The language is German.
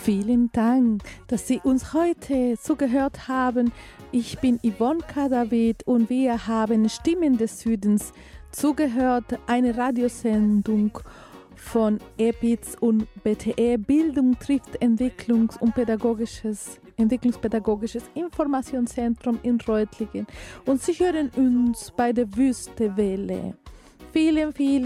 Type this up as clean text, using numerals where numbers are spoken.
Vielen Dank, dass Sie uns heute zugehört haben. Ich bin Yvonne Kadavid und wir haben Stimmen des Südens zugehört, eine Radiosendung von EPIZ und BTE, Bildung trifft Entwicklungspädagogisches Informationszentrum in Reutlingen. Und Sie hören uns bei der Wüstewelle. Vielen, vielen